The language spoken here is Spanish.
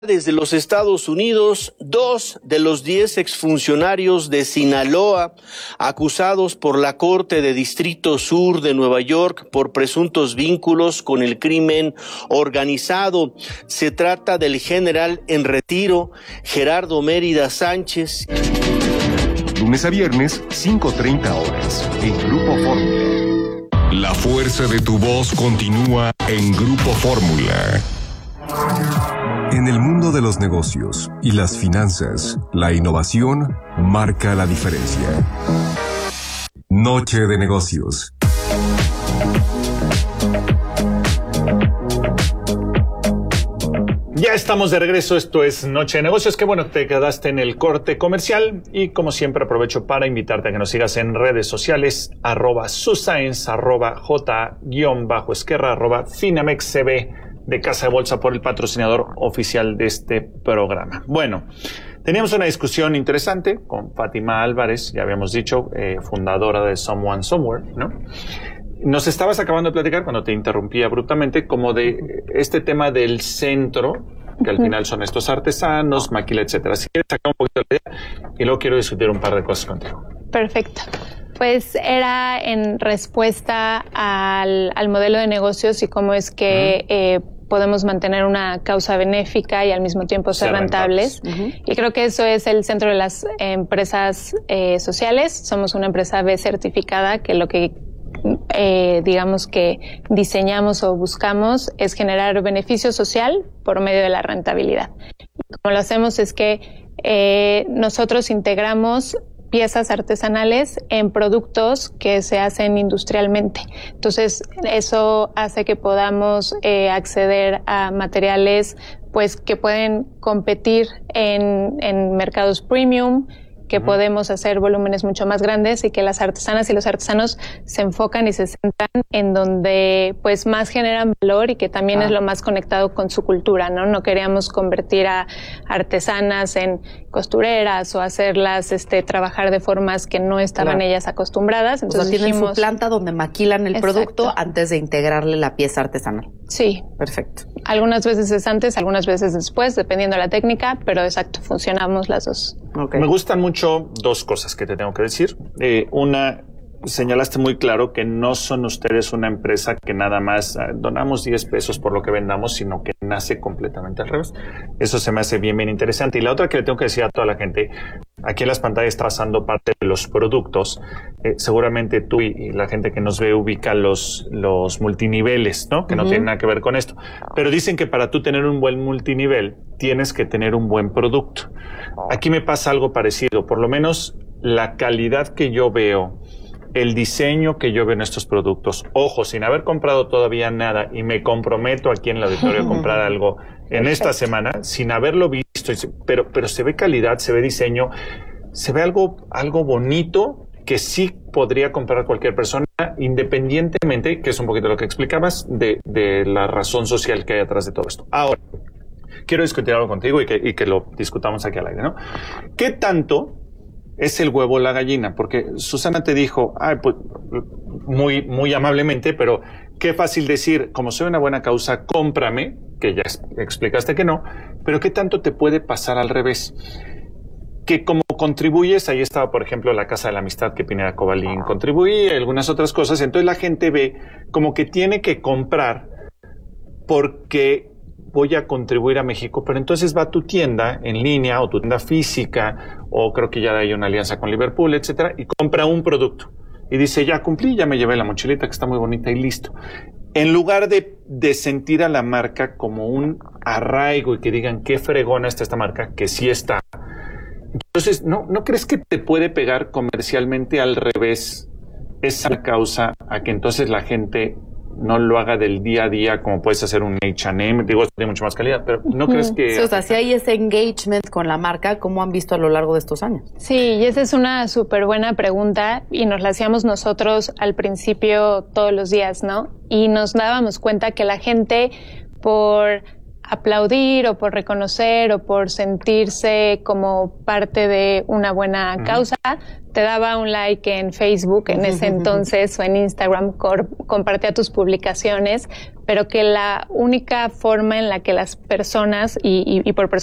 Desde los Estados Unidos, 2 de los 10 exfuncionarios de Sinaloa acusados por la Corte de Distrito Sur de Nueva York por presuntos vínculos con el crimen organizado. Se trata del general en retiro, Gerardo Mérida Sánchez. Lunes a viernes, 5:30 horas, en Grupo Fórmula. La fuerza de tu voz continúa en Grupo Fórmula. En el mundo de los negocios y las finanzas, la innovación marca la diferencia. Noche de negocios. Ya estamos de regreso, esto es Noche de Negocios. Qué bueno que te quedaste en el corte comercial y como siempre aprovecho para invitarte a que nos sigas en redes sociales, @suscience, @j_esquerra, @finamexcb de Casa de Bolsa por el patrocinador oficial de este programa. Bueno, teníamos una discusión interesante con Fátima Álvarez, ya habíamos dicho, fundadora de Someone Somewhere, ¿no? Nos estabas acabando de platicar cuando te interrumpí abruptamente como de este tema del centro, que al final son estos artesanos, maquila, etcétera. Si quieres sacar un poquito de la idea y luego quiero discutir un par de cosas contigo. Perfecto. Pues era en respuesta al modelo de negocios y cómo es que podemos mantener una causa benéfica y al mismo tiempo ser rentables. Y creo que eso es el centro de las empresas sociales. Somos una empresa B certificada que lo que digamos que diseñamos o buscamos es generar beneficio social por medio de la rentabilidad. Y como lo hacemos es que nosotros integramos piezas artesanales en productos que se hacen industrialmente. Entonces, eso hace que podamos acceder a materiales pues que pueden competir en mercados premium, que podemos hacer volúmenes mucho más grandes y que las artesanas y los artesanos se enfocan y se centran en donde pues más generan valor y que también es lo más conectado con su cultura, ¿no? No queríamos convertir a artesanas en costureras o hacerlas trabajar de formas que no estaban ellas acostumbradas. Entonces tienen su planta donde maquilan el producto antes de integrarle la pieza artesanal. Sí. Perfecto. Algunas veces es antes, algunas veces después, dependiendo de la técnica, pero exacto, funcionamos las dos. Okay. Me gustan mucho dos cosas que te tengo que decir. Una, señalaste muy claro que no son ustedes una empresa que nada más donamos 10 pesos por lo que vendamos, sino que nace completamente al revés. Eso se me hace bien interesante. Y la otra que le tengo que decir a toda la gente, aquí en las pantallas está pasando parte de los productos. Seguramente tú y la gente que nos ve ubica los multiniveles, ¿no? Que no tienen nada que ver con esto. Pero dicen que para tú tener un buen multinivel, tienes que tener un buen producto. Aquí me pasa algo parecido. Por lo menos la calidad que yo veo, el diseño que yo veo en estos productos, ojo, sin haber comprado todavía nada, y me comprometo aquí en el auditorio a comprar algo en esta semana, sin haberlo visto, pero se ve calidad, se ve diseño, se ve algo bonito que sí podría comprar cualquier persona, independientemente, que es un poquito lo que explicabas, de la razón social que hay atrás de todo esto. Ahora, quiero discutir algo contigo y que lo discutamos aquí al aire, ¿no? ¿Qué tanto es el huevo o la gallina? Porque Susana te dijo, pues, muy amablemente, pero qué fácil decir, como soy una buena causa, cómprame, que ya explicaste que no, pero qué tanto te puede pasar al revés. Que como contribuyes, ahí estaba, por ejemplo, la Casa de la Amistad que Pineda Cobalín contribuía y algunas otras cosas, entonces la gente ve como que tiene que comprar porque voy a contribuir a México, pero entonces va a tu tienda en línea o tu tienda física, o creo que ya hay una alianza con Liverpool, etcétera, y compra un producto. Y dice, ya cumplí, ya me llevé la mochilita que está muy bonita y listo. En lugar de sentir a la marca como un arraigo y que digan qué fregona está esta marca, que sí está. Entonces, ¿no crees que te puede pegar comercialmente al revés esa causa a que entonces la gente no lo haga del día a día como puedes hacer un H&M? Digo, tiene mucho más calidad, pero ¿no crees que...? Sí, o sea, si hay ese engagement con la marca, ¿cómo han visto a lo largo de estos años? Sí, y esa es una súper buena pregunta y nos la hacíamos nosotros al principio todos los días, ¿no? Y nos dábamos cuenta que la gente, por aplaudir o por reconocer o por sentirse como parte de una buena causa, te daba un like en Facebook en ese entonces o en Instagram, compartía tus publicaciones, pero que la única forma en la que las personas, y por personas